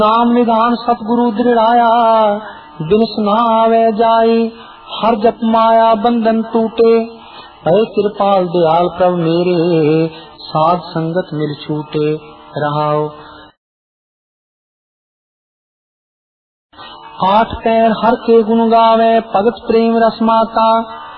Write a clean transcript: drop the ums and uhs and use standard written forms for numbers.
नाम निधान सतगुरु दृढ़ाया, बिन सुना आवे जाई, हर जप माया बंधन टूटे। भय कृपाल दयाल प्रभु मेरे, साध संगत मिल छूटे। रहाओ। आठ पैर हर के गुण गावे, भगत प्रेम रस माता,